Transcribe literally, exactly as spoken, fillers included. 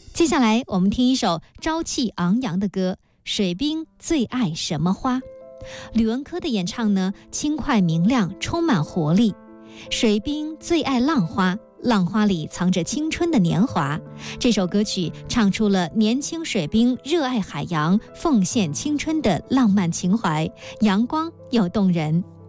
接下来我们听一首朝气昂扬的歌，水兵最爱什么花？吕文科的演唱呢，轻快明亮，充满活力。水兵最爱浪花，浪花里藏着青春的年华。这首歌曲唱出了年轻水兵热爱海洋、奉献青春的浪漫情怀，阳光又动人。